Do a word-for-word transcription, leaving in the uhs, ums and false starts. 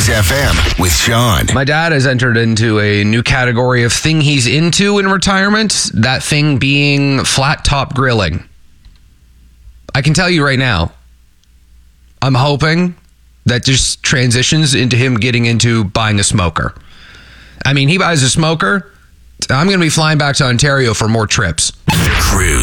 Kiss F M with Sean. My dad has entered into a new category of thing he's into in retirement, that thing being flat top grilling. I can tell you right now, I'm hoping that just transitions into him getting into buying a smoker. I mean, he buys a smoker, I'm going to be flying back to Ontario for more trips. Cruise.